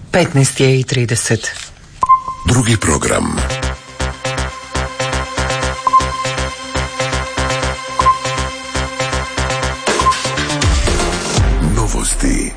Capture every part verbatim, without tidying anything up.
petnaest je i trideset. Drugi program. Novosti.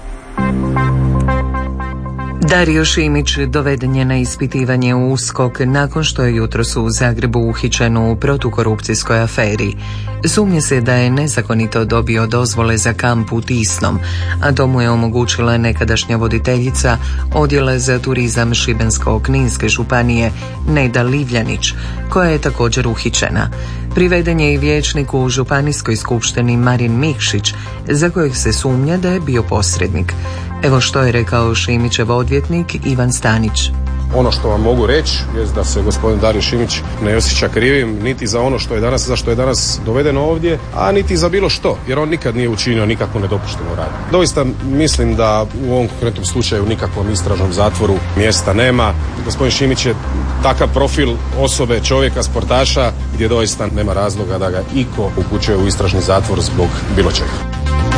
Dario Šimić doveden je na ispitivanje u USKOK nakon što je jutros u Zagrebu uhićen u protukorupcijskoj aferi. Sumnje se da je nezakonito dobio dozvole za kamp u Tisnom, a to mu je omogućila nekadašnja voditeljica Odjela za turizam Šibensko-kninske županije Neda Livljanić, koja je također uhićena. Priveden je i vijećnik u županijskoj skupštini Marin Mikšić, za kojeg se sumnja da je bio posrednik. Evo što je rekao Šimićev odvjetnik Ivan Stanić. Ono što vam mogu reći je da se gospodin Dario Šimić ne osjeća krivim niti za ono što je danas, za što je danas doveden ovdje, a niti za bilo što, jer on nikad nije učinio nikakvu nedopuštenu radnju. Doista mislim da u ovom konkretnom slučaju nikakvom istražnom zatvoru mjesta nema. Gospodin Šimić je takav profil osobe, čovjeka, sportaša, gdje doista nema razloga da ga iko upućuje u istražni zatvor zbog bilo čega.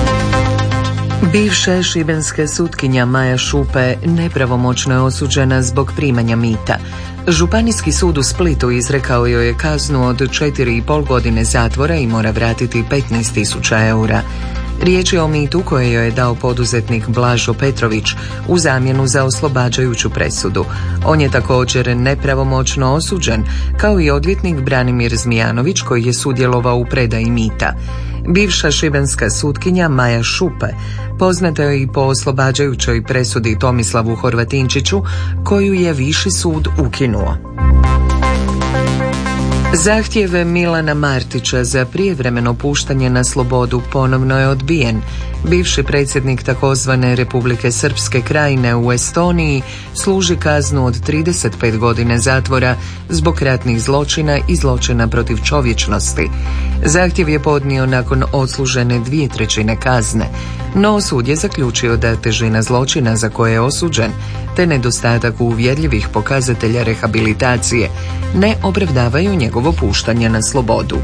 Bivša šibenska sutkinja Maja Šupe nepravomoćno je osuđena zbog primanja mita. Županijski sud u Splitu izrekao joj je kaznu od četiri i pol godine zatvora i mora vratiti petnaest tisuća eura. Riječ je o mitu koje joj je dao poduzetnik Blažo Petrović u zamjenu za oslobađajuću presudu. On je također nepravomoćno osuđen, kao i odvjetnik Branimir Zmijanović koji je sudjelovao u predaji mita. Bivša šibenska sutkinja Maja Šupe poznata je i po oslobađajućoj presudi Tomislavu Horvatinčiću, koju je Viši sud ukinuo. Zahtjev Milana Martića za prijevremeno puštanje na slobodu ponovno je odbijen. Bivši predsjednik takozvane Republike Srpske krajine u Estoniji služi kaznu od trideset pet godina zatvora zbog ratnih zločina i zločina protiv čovječnosti. Zahtjev je podnio nakon odslužene dvije trećine kazne, no sud je zaključio da težina zločina za koje je osuđen, te nedostatak uvjerljivih pokazatelja rehabilitacije ne opravdavaju njegovo puštanje na slobodu.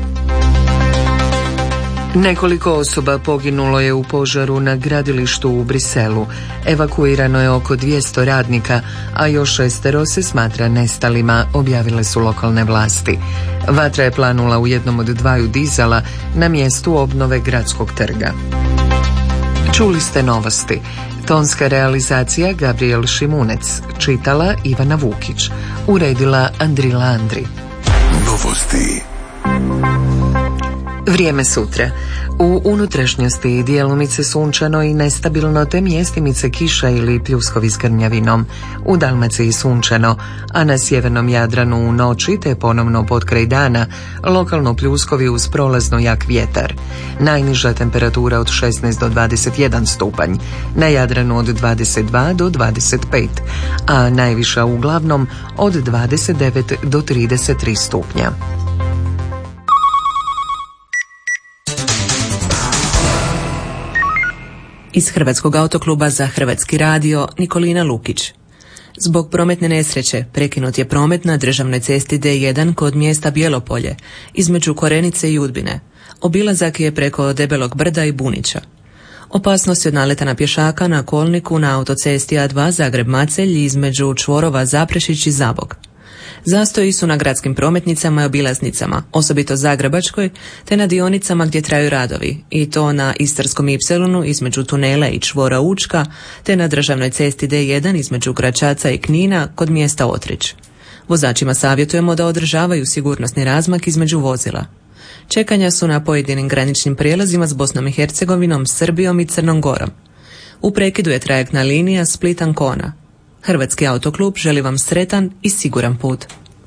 Nekoliko osoba poginulo je u požaru na gradilištu u Briselu. Evakuirano je oko dvjesto radnika, a još šestero se smatra nestalima, objavile su lokalne vlasti. Vatra je planula u jednom od dvaju dizala na mjestu obnove gradskog trga. Čuli ste novosti. Tonska realizacija Gabriel Šimunec, čitala Ivana Vukić, uredila Andrila Andri. Novosti. Vrijeme sutra. U unutrašnjosti djelomice sunčano i nestabilno, te mjestimice kiša ili pljuskovi s grmljavinom. U Dalmaciji sunčano, a na sjevernom Jadranu u noći te ponovno pod kraj dana lokalno pljuskovi uz prolazno jak vjetar. Najniža temperatura od šesnaest do dvadeset jedan stupanj, na Jadranu od dvadeset dva do dvadeset pet, a najviša uglavnom od dvadeset devet do trideset tri stupnja. Iz Hrvatskog autokluba za Hrvatski radio Nikolina Lukić. Zbog prometne nesreće prekinut je promet na državnoj cesti D jedan kod mjesta Bjelopolje, između Korenice i Udbine. Obilazak je preko Debelog brda i Bunića. Opasnost je od naleta na pješaka na kolniku na autocesti A dva Zagreb-Macelj između čvorova Zaprešić i Zabok. Zastoji su na gradskim prometnicama i obilaznicama, osobito Zagrebačkoj, te na dionicama gdje traju radovi, i to na Istarskom ipsilonu između tunela i čvora Učka, te na državnoj cesti D jedan između Gračaca i Knina kod mjesta Otrić. Vozačima savjetujemo da održavaju sigurnosni razmak između vozila. Čekanja su na pojedinim graničnim prijelazima s Bosnom i Hercegovinom, Srbijom i Crnom Gorom. U prekidu je trajektna linija Split-Ancona. Hrvatski autoklub želi vam sretan i siguran put.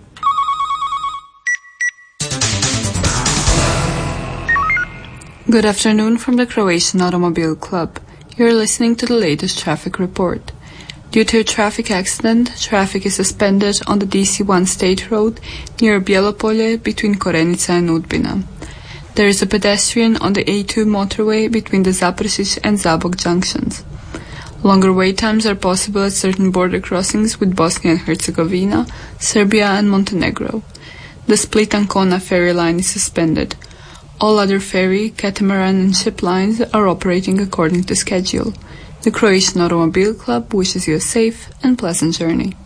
Good afternoon from the Croatian Automobile Club. You're listening to the latest traffic report. Due to a traffic accident, traffic is suspended on the D C one state road near Bjelopolje between Korenica and Udbina. There is a pedestrian on the A two motorway between the Zaprešić and Zabok junctions. Longer wait times are possible at certain border crossings with Bosnia and Herzegovina, Serbia and Montenegro. The Split-Ancona ferry line is suspended. All other ferry, catamaran and ship lines are operating according to schedule. The Croatian Automobile Club wishes you a safe and pleasant journey.